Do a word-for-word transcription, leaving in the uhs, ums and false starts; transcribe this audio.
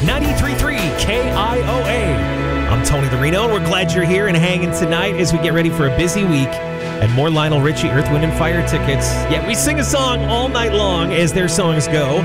ninety-three point three K I O A. I'm Tony the Reno, and we're glad you're here and hanging tonight as we get ready for a busy week and more Lionel Richie Earth, Wind and Fire tickets. Yeah, we sing a song all night long as their songs go.